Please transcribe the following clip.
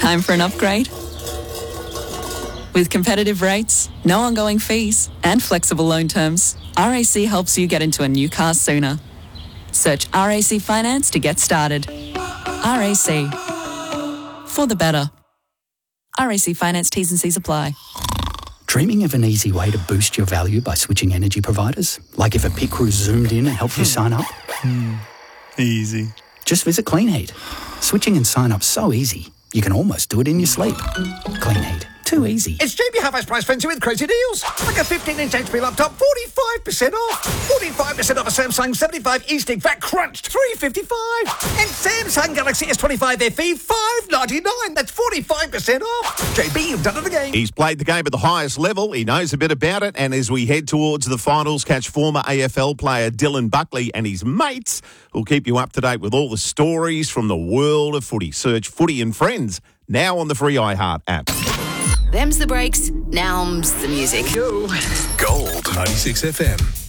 Time for an upgrade? With competitive rates, no ongoing fees, and flexible loan terms, RAC helps you get into a new car sooner. Search RAC Finance to get started. RAC. For the better. RAC Finance T's and C's apply. Dreaming of an easy way to boost your value by switching energy providers? Like if a pit crew zoomed in and helped you sign up? Easy. Just visit Clean Heat. Switching and sign up so easy, you can almost do it in your sleep. Clean Heat. Too easy. It's JB Hi-Fi's price frenzy with crazy deals. Like a 15-inch HP laptop, 45% off. 45% off a Samsung 75 E-Stick VAT crunched, $355. And Samsung Galaxy S25 FE, $599. That's 45% off. JB, you've done it again. He's played the game at the highest level. He knows a bit about it. And as we head towards the finals, catch former AFL player Dylan Buckley and his mates who'll keep you up to date with all the stories from the world of footy. Search Footy and Friends now on the free iHeart app. Them's the breaks, now's the music. Gold 96 FM.